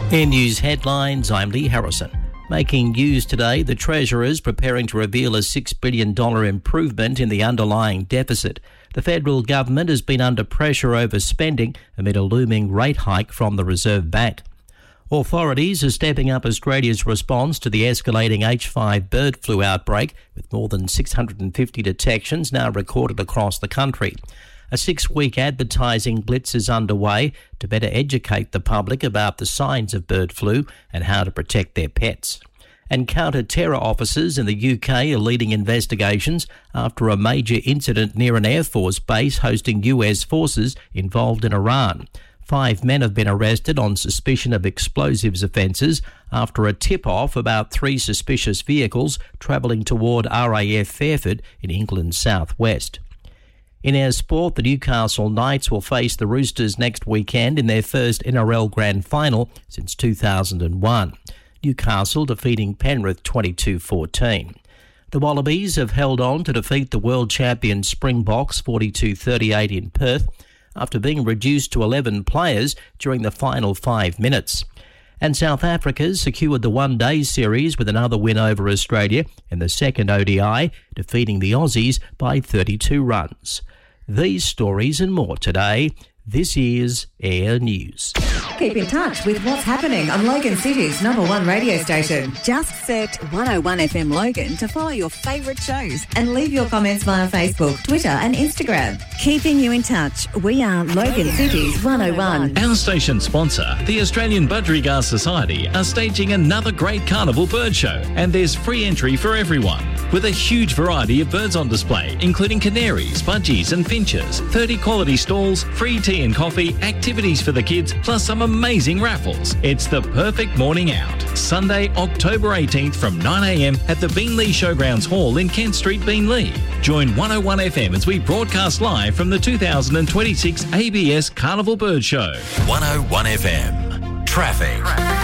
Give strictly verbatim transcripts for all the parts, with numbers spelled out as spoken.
In news headlines, I'm Lee Harrison. Making news today, the Treasurer is preparing to reveal a six billion dollars improvement in the underlying deficit. The federal government has been under pressure over spending amid a looming rate hike from the Reserve Bank. Authorities are stepping up Australia's response to the escalating H five bird flu outbreak, with more than six hundred fifty detections now recorded across the country. A six-week advertising blitz is underway to better educate the public about the signs of bird flu and how to protect their pets. And counter-terror officers in the U K are leading investigations after a major incident near an Air Force base hosting U S forces involved in Iran. Five men have been arrested on suspicion of explosives offences after a tip-off about three suspicious vehicles travelling toward R A F Fairford in England's southwest. In our sport, the Newcastle Knights will face the Roosters next weekend in their first N R L Grand Final since two thousand one. Newcastle defeating Penrith twenty-two fourteen. The Wallabies have held on to defeat the world champion Springboks forty-two thirty-eight in Perth after being reduced to eleven players during the final five minutes. And South Africa's secured the one-day series with another win over Australia in the second O D I, defeating the Aussies by thirty-two runs. These stories and more today. This is Air News. Keep in touch with what's happening on Logan City's number one radio station. Just search one oh one F M Logan to follow your favourite shows. And leave your comments via Facebook, Twitter and Instagram. Keeping you in touch, we are Logan City's one oh one. Our station sponsor, the Australian Budgerigar Society, are staging another great carnival bird show, and there's free entry for everyone. With a huge variety of birds on display, including canaries, budgies and finches, thirty quality stalls, free tea and coffee, activities for the kids, plus some amazing raffles. It's the perfect morning out. Sunday, October eighteenth from nine a m at the Beenleigh Showgrounds Hall in Kent Street, Beenleigh. Join one oh one F M as we broadcast live from the two thousand twenty-six A B S Carnival Bird Show. one oh one F M. Traffic.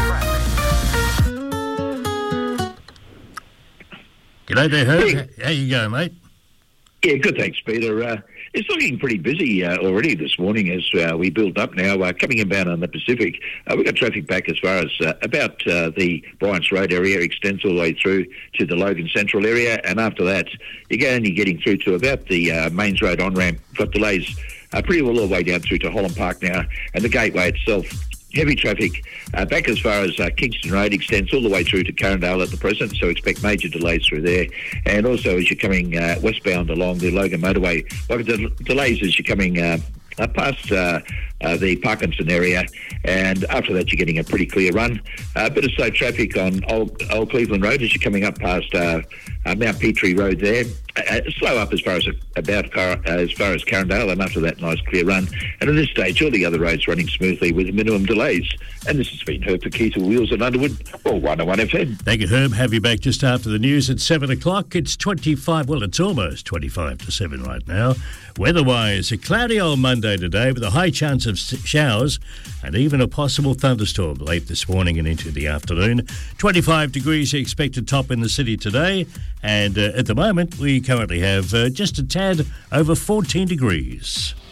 G'day there, Herb. How you going, mate? Yeah, good, thanks, Peter. Uh, it's looking pretty busy uh, already this morning as uh, we build up now. Uh, coming inbound on the Pacific, uh, we've got traffic back as far as uh, about uh, the Bryants Road area, extends all the way through to the Logan Central area, and after that, you're only getting through to about the uh, Mains Road on-ramp. Got delays uh, pretty well all the way down through to Holland Park now, and the Gateway itself. Heavy traffic uh, back as far as uh, Kingston Road extends all the way through to Carindale at the present, so expect major delays through there. And also as you're coming uh, westbound along the Logan Motorway, like the delays as you're coming uh, uh, past uh, uh, the Parkinson area, and after that you're getting a pretty clear run. A uh, bit of slow traffic on Old, Old Cleveland Road as you're coming up past uh, uh, Mount Petrie Road there. Uh, slow up as far as about uh, as far as Carindale, and after that, nice clear run. And at this stage, all the other roads running smoothly with minimum delays. And this has been Herb for Keith Wheels at Underwood, or one oh one F M. Thank you, Herb. Have you back just after the news at seven o'clock. It's twenty-five, well, it's almost twenty-five to seven right now. Weather-wise, a cloudy old Monday today with a high chance of showers and even a possible thunderstorm late this morning and into the afternoon. twenty-five degrees expected top in the city today, and uh, at the moment we currently have uh, just a tad over fourteen degrees.